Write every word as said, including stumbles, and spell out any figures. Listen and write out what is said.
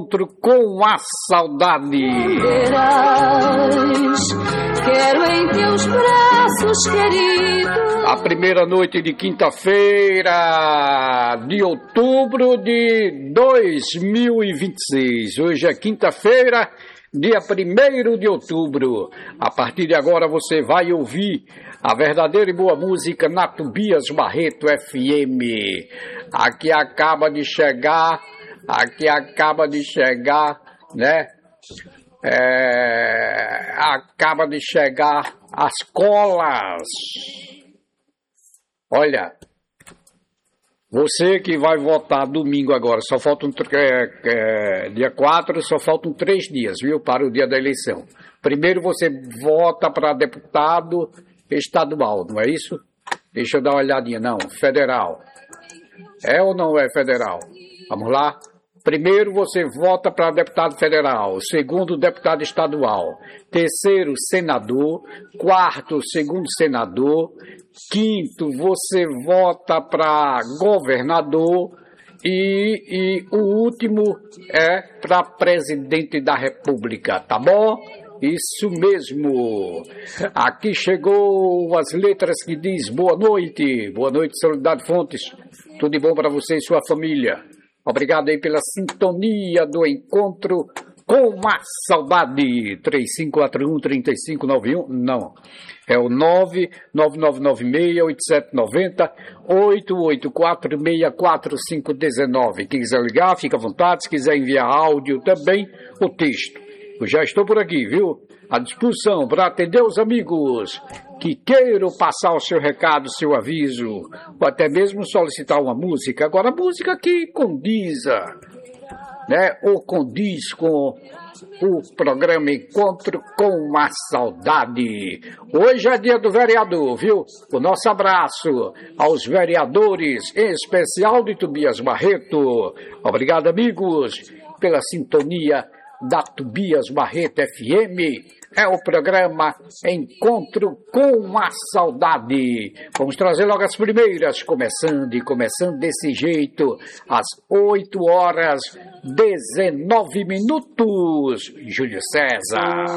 encontro com a saudade. Verás, quero em teus braços, querido. A primeira noite de quinta-feira de outubro de dois mil e vinte e seis. Hoje é quinta-feira, dia primeiro de outubro. A partir de agora você vai ouvir a verdadeira e boa música na Tobias Barreto F M. Aqui acaba de chegar, aqui acaba de chegar, né? É, acaba de chegar as colas. Olha, você que vai votar domingo agora, só faltam é, é, dia quatro, só faltam três dias, viu, para o dia da eleição. Primeiro você vota para deputado estadual, não é isso? Deixa eu dar uma olhadinha, não, federal. É ou não é federal? Vamos lá? Primeiro você vota para deputado federal, segundo deputado estadual, terceiro senador, quarto segundo senador, quinto você vota para governador e, e o último é para presidente da República, tá bom? Isso mesmo. Aqui chegou as letras que diz boa noite, boa noite Soledade Fontes, tudo de bom para você e sua família. Obrigado aí pela sintonia do encontro com a saudade. três cinco quatro um, três cinco nove um, não, é o nove nove nove nove seis oito sete nove zero, oito oito quatro seis quatro cinco um nove. Quem quiser ligar, fica à vontade. Se quiser enviar áudio também, o texto. Eu já estou por aqui, viu? À disposição para atender os amigos que queiram passar o seu recado, seu aviso, ou até mesmo solicitar uma música. Agora, a música que condiza, né? Ou condiz com o programa Encontro com a Saudade. Hoje é dia do vereador, viu? O nosso abraço aos vereadores, em especial de Tobias Barreto. Obrigado, amigos, pela sintonia da Tobias Barreto F M. É o programa Encontro com a Saudade. Vamos trazer logo as primeiras, começando e começando desse jeito, às oito horas, dezenove minutos. Júlio César.